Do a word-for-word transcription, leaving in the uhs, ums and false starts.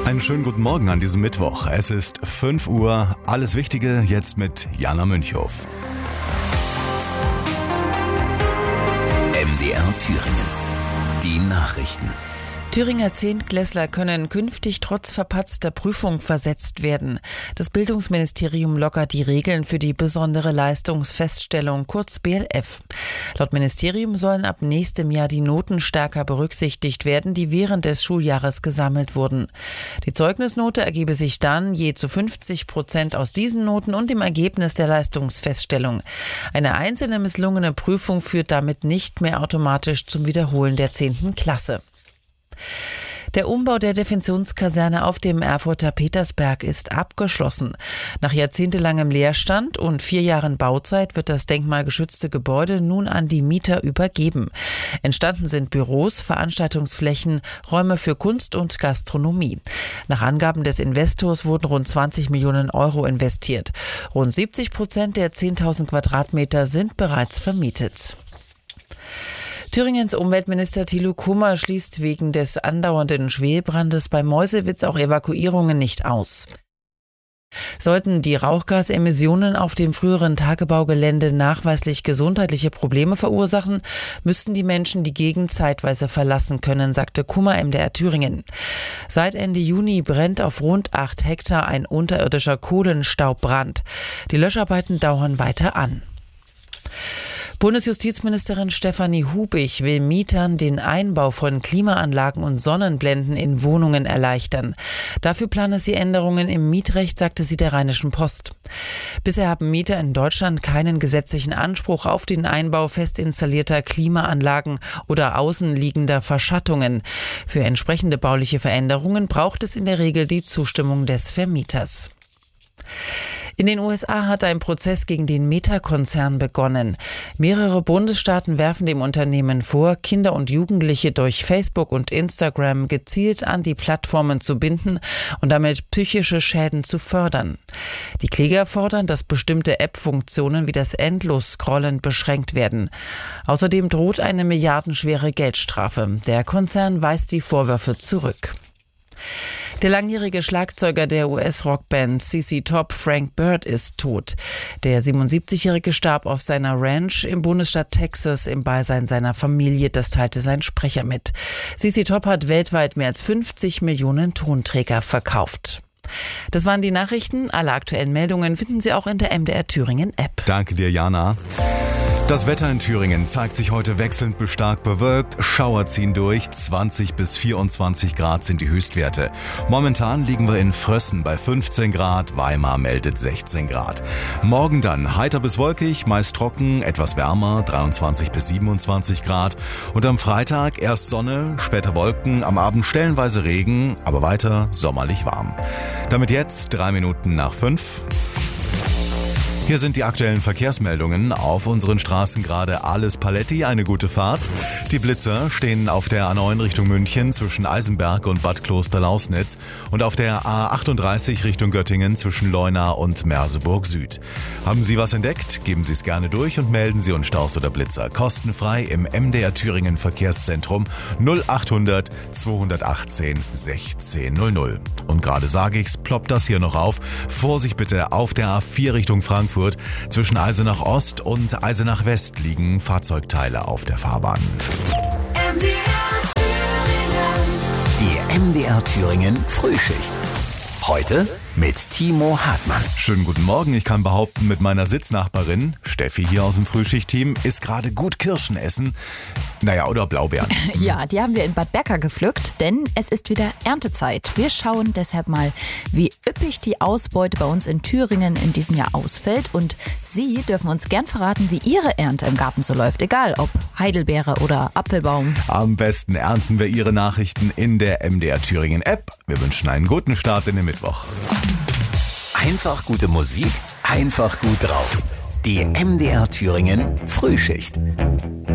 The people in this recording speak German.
Einen schönen guten Morgen an diesem Mittwoch. Es ist fünf Uhr. Alles Wichtige jetzt mit Jana Münchhoff. M D R Thüringen. Die Nachrichten. Thüringer Zehntklässler können künftig trotz verpatzter Prüfung versetzt werden. Das Bildungsministerium lockert die Regeln für die besondere Leistungsfeststellung, kurz B L F. Laut Ministerium sollen ab nächstem Jahr die Noten stärker berücksichtigt werden, die während des Schuljahres gesammelt wurden. Die Zeugnisnote ergebe sich dann je zu fünfzig Prozent aus diesen Noten und dem Ergebnis der Leistungsfeststellung. Eine einzelne misslungene Prüfung führt damit nicht mehr automatisch zum Wiederholen der zehnten Klasse. Der Umbau der Defensionskaserne auf dem Erfurter Petersberg ist abgeschlossen. Nach jahrzehntelangem Leerstand und vier Jahren Bauzeit wird das denkmalgeschützte Gebäude nun an die Mieter übergeben. Entstanden sind Büros, Veranstaltungsflächen, Räume für Kunst und Gastronomie. Nach Angaben des Investors wurden rund zwanzig Millionen Euro investiert. Rund siebzig Prozent der zehntausend Quadratmeter sind bereits vermietet. Thüringens Umweltminister Thilo Kummer schließt wegen des andauernden Schwelbrandes bei Meuselwitz auch Evakuierungen nicht aus. Sollten die Rauchgasemissionen auf dem früheren Tagebaugelände nachweislich gesundheitliche Probleme verursachen, müssten die Menschen die Gegend zeitweise verlassen können, sagte Kummer M D R Thüringen. Seit Ende Juni brennt auf rund acht Hektar ein unterirdischer Kohlenstaubbrand. Die Löscharbeiten dauern weiter an. Bundesjustizministerin Stefanie Hubig will Mietern den Einbau von Klimaanlagen und Sonnenblenden in Wohnungen erleichtern. Dafür plane sie Änderungen im Mietrecht, sagte sie der Rheinischen Post. Bisher haben Mieter in Deutschland keinen gesetzlichen Anspruch auf den Einbau fest installierter Klimaanlagen oder außenliegender Verschattungen. Für entsprechende bauliche Veränderungen braucht es in der Regel die Zustimmung des Vermieters. In den U S A hat ein Prozess gegen den Meta-Konzern begonnen. Mehrere Bundesstaaten werfen dem Unternehmen vor, Kinder und Jugendliche durch Facebook und Instagram gezielt an die Plattformen zu binden und damit psychische Schäden zu fördern. Die Kläger fordern, dass bestimmte App-Funktionen wie das Endlos-Scrollen beschränkt werden. Außerdem droht eine milliardenschwere Geldstrafe. Der Konzern weist die Vorwürfe zurück. Der langjährige Schlagzeuger der U S-Rockband C C Top, Frank Bird, ist tot. Der siebenundsiebzigjährige starb auf seiner Ranch im Bundesstaat Texas im Beisein seiner Familie, das teilte sein Sprecher mit. C C Top hat weltweit mehr als fünfzig Millionen Tonträger verkauft. Das waren die Nachrichten. Alle aktuellen Meldungen finden Sie auch in der M D R Thüringen App. Danke dir, Jana. Das Wetter in Thüringen zeigt sich heute wechselnd bis stark bewölkt. Schauer ziehen durch. zwanzig bis vierundzwanzig Grad sind die Höchstwerte. Momentan liegen wir in Frössen bei fünfzehn Grad. Weimar meldet sechzehn Grad. Morgen dann heiter bis wolkig, meist trocken, etwas wärmer, dreiundzwanzig bis siebenundzwanzig Grad. Und am Freitag erst Sonne, später Wolken, am Abend stellenweise Regen, aber weiter sommerlich warm. Damit jetzt drei Minuten nach fünf. Hier sind die aktuellen Verkehrsmeldungen. Auf unseren Straßen gerade alles Paletti, eine gute Fahrt. Die Blitzer stehen auf der A neun Richtung München zwischen Eisenberg und Bad Kloster-Lausnitz und auf der A achtunddreißig Richtung Göttingen zwischen Leuna und Merseburg Süd. Haben Sie was entdeckt? Geben Sie es gerne durch und melden Sie uns Staus oder Blitzer kostenfrei im M D R Thüringen Verkehrszentrum null achthundert zweihundertachtzehn sechzehn null null. Und gerade sage ich's, ploppt das hier noch auf. Vorsicht bitte auf der A vier Richtung Frankfurt. Zwischen Eisenach Ost und Eisenach West liegen Fahrzeugteile auf der Fahrbahn. Die M D R Thüringen Frühschicht. Heute mit Timo Hartmann. Schönen guten Morgen. Ich kann behaupten, mit meiner Sitznachbarin, Steffi hier aus dem Frühschichtteam, ist gerade gut Kirschen essen. Naja, oder Blaubeeren. Ja, die haben wir in Bad Berka gepflückt, denn es ist wieder Erntezeit. Wir schauen deshalb mal, wie üppig die Ausbeute bei uns in Thüringen in diesem Jahr ausfällt. Und Sie dürfen uns gern verraten, wie Ihre Ernte im Garten so läuft. Egal, ob Heidelbeere oder Apfelbaum. Am besten ernten wir Ihre Nachrichten in der M D R Thüringen App. Wir wünschen einen guten Start in den Mittwoch. Einfach gute Musik, einfach gut drauf. Die M D R Thüringen Frühschicht.